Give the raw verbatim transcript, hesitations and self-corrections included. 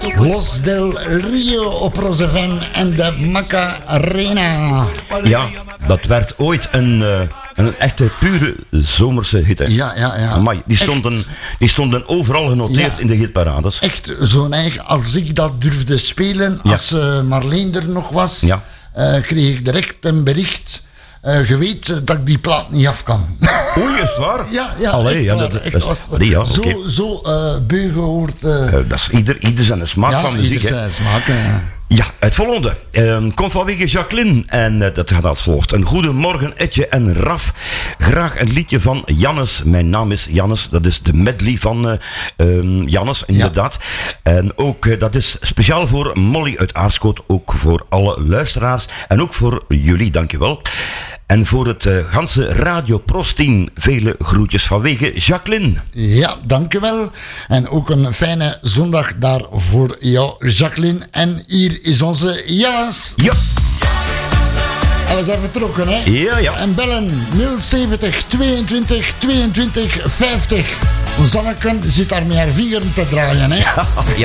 Los del Rio op Roseven en de Macarena. Ja, dat werd ooit een, uh, een echte pure zomerse hit. Hè. Ja, ja, ja. Amai, die, stonden, die stonden overal genoteerd ja. in de hitparades. Echt zo'n eigen, als ik dat durfde spelen, ja. als uh, Marleen er nog was, ja. uh, kreeg ik direct een bericht. Uh, je weet dat ik die plaat niet af kan. Oei, is het waar? Ja, ja, Allee, echt ja, waar, dat, echt dat, was, dat, ja, zo, okay. zo uh, beu gehoord. Uh, uh, dat is ieder, ieder zijn smaak ja, van muziek. ieder zijn smaak, ja. Ja, het volgende uh, komt vanwege Jacqueline en uh, dat gaat als volgt. Een goedemorgen Etje en Raf. Graag een liedje van Jannes. Mijn naam is Jannes. Dat is de medley van uh, uh, Jannes, inderdaad. Ja. En ook, uh, dat is speciaal voor Molly uit Aarschot. Ook voor alle luisteraars. En ook voor jullie, dankjewel. En voor het uh, ganse Radio Pros-team vele groetjes vanwege Jacqueline. Ja, dankjewel. En ook een fijne zondag daar voor jou, Jacqueline. En hier is onze Jas. Ja. En we zijn vertrokken, hè? Ja, ja. En bellen nul zeventig tweeëntwintig tweeëntwintig vijftig. Zanneke zit daar met haar vinger te draaien, hè? Ja, ja.